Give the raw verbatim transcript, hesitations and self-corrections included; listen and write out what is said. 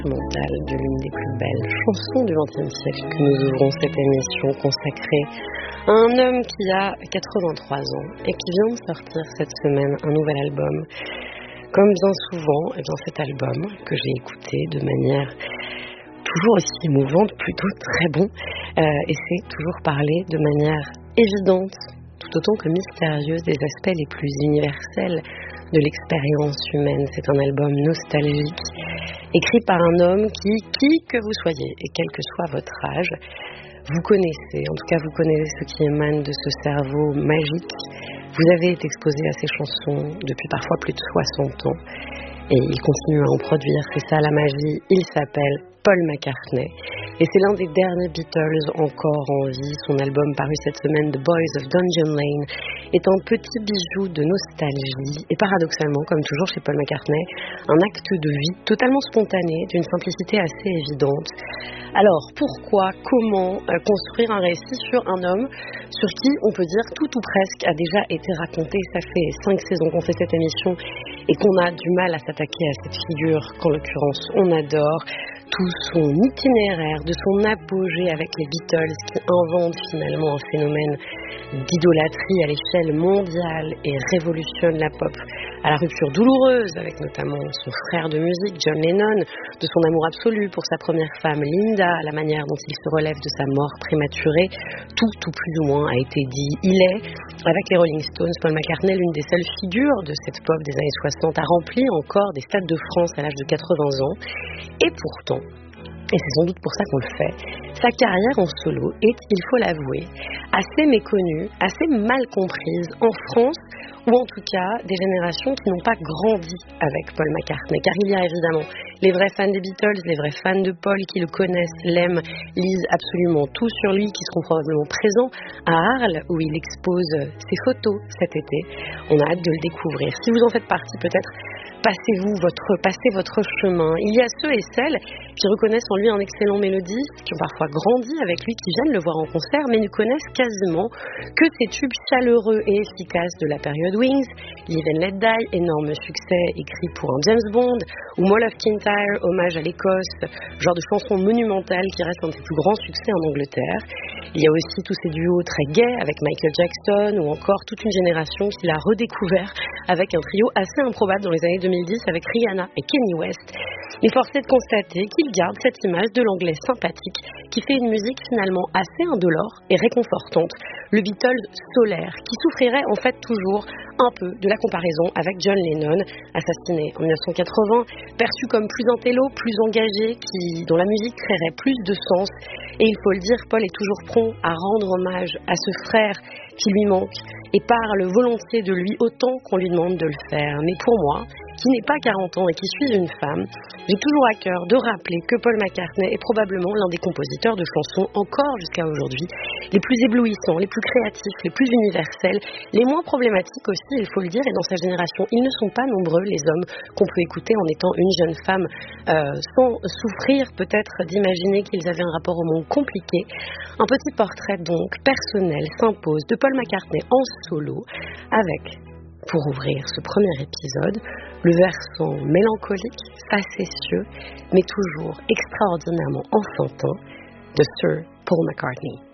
instrumentale de l'une des plus belles chansons du vingtième siècle que nous ouvrons cette émission consacrée à un homme qui a quatre-vingt-trois ans et qui vient de sortir cette semaine un nouvel album. Comme bien souvent, eh bien cet album que j'ai écouté de manière toujours aussi émouvante, plutôt très bon, euh, et c'est toujours parler de manière évidente, tout autant que mystérieuse, des aspects les plus universels de l'expérience humaine. C'est un album nostalgique, écrit par un homme qui, qui que vous soyez, et quel que soit votre âge, vous connaissez, en tout cas vous connaissez ce qui émane de ce cerveau magique. Vous avez été exposé à ces chansons depuis parfois plus de soixante ans, et il continue à en produire, c'est ça la magie. Il s'appelle Paul McCartney, et c'est l'un des derniers Beatles encore en vie. Son album paru cette semaine, The Boys of Dungeon Lane, est un petit bijou de nostalgie, et paradoxalement, comme toujours chez Paul McCartney, un acte de vie totalement spontané, d'une simplicité assez évidente. Alors, pourquoi, comment euh, construire un récit sur un homme sur qui, on peut dire, tout ou presque a déjà été raconté? Ça fait cinq saisons qu'on fait cette émission, et qu'on a du mal à s'attaquer à cette figure qu'en l'occurrence on adore. Tout son itinéraire, de son apogée avec les Beatles qui inventent finalement un phénomène d'idolâtrie à l'échelle mondiale et révolutionne la pop à la rupture douloureuse avec notamment son frère de musique John Lennon, de son amour absolu pour sa première femme Linda, la manière dont il se relève de sa mort prématurée, tout ou plus ou moins a été dit. Il est, avec les Rolling Stones, Paul McCartney, l'une des seules figures de cette pop des années soixante à remplir encore des stades de France à l'âge de quatre-vingts ans, et pourtant, et c'est sans doute pour ça qu'on le fait, sa carrière en solo est, il faut l'avouer, assez méconnue, assez mal comprise en France, ou en tout cas des générations qui n'ont pas grandi avec Paul McCartney. Car il y a évidemment les vrais fans des Beatles, les vrais fans de Paul qui le connaissent, l'aiment, lisent absolument tout sur lui, qui seront probablement présents à Arles, où il expose ses photos cet été. On a hâte de le découvrir. Si vous en faites partie, peut-être passez-vous votre, passez votre chemin. Il y a ceux et celles qui reconnaissent en lui un excellent mélodiste, qui ont parfois grandi avec lui, qui viennent le voir en concert, mais ne connaissent quasiment que ses tubes chaleureux et efficaces de la période Wings, Live and Let Die, énorme succès écrit pour un James Bond, ou Mall of Kintyre, hommage à l'Écosse, genre de chanson monumentale qui reste un de ses plus grands succès en Angleterre. Il y a aussi tous ces duos très gays avec Michael Jackson, ou encore toute une génération qui l'a redécouvert avec un trio assez improbable dans les années deux mille dix avec Rihanna et Kanye West. Mais force est de constater qu'il garde cette image de l'anglais sympathique qui fait une musique finalement assez indolore et réconfortante. Le Beatles solaire qui souffrirait en fait toujours un peu de la comparaison avec John Lennon, assassiné en dix-neuf cent quatre-vingts, perçu comme plus intello, plus engagé, qui, dont la musique créerait plus de sens. Et il faut le dire, Paul est toujours prompt à rendre hommage à ce frère qui lui manque et parle volontiers de lui autant qu'on lui demande de le faire. Mais pour moi, qui n'ai pas quarante ans et qui suis une femme, j'ai toujours à cœur de rappeler que Paul McCartney est probablement l'un des compositeurs de chansons encore jusqu'à aujourd'hui les plus éblouissants, les plus créatifs, les plus universels, les moins problématiques aussi, il faut le dire, et dans sa génération, ils ne sont pas nombreux les hommes qu'on peut écouter en étant une jeune femme euh, sans souffrir peut-être d'imaginer qu'ils avaient un rapport au monde compliqué. Un petit portrait donc personnel s'impose de Paul McCartney en solo avec, pour ouvrir ce premier épisode, le versant mélancolique, facétieux, mais toujours extraordinairement enfantin de Sir Paul McCartney.